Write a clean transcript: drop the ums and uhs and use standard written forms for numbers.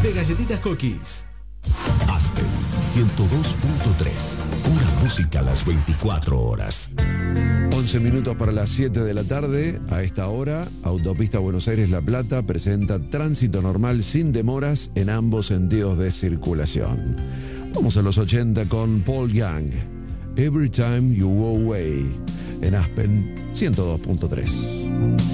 de galletitas Cookies. Aspen 102.3. Pura música a las 24 horas. 11 minutos para las 7 de la tarde. A esta hora, Autopista Buenos Aires-La Plata presenta tránsito normal sin demoras en ambos sentidos de circulación. Vamos a los 80 con Paul Young. Every Time You Go Away. En Aspen 102.3.